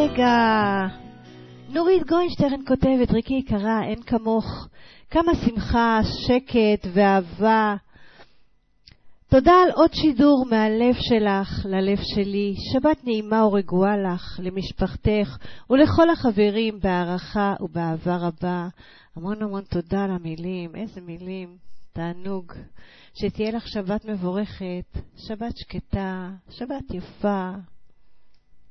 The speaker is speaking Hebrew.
רגע. נורית גוינשטרן כותבת, ריקי יקרה, אין כמוך. כמה שמחה, שקט ואהבה. תודה על עוד שידור מהלב שלך ללב שלי. שבת נעימה ורגועה לך, למשפחתך ולכל החברים בהערכה ובאהבה רבה. המון המון תודה על המילים. איזה מילים. תענוג. שתהיה לך שבת מבורכת, שבת שקטה, שבת יפה.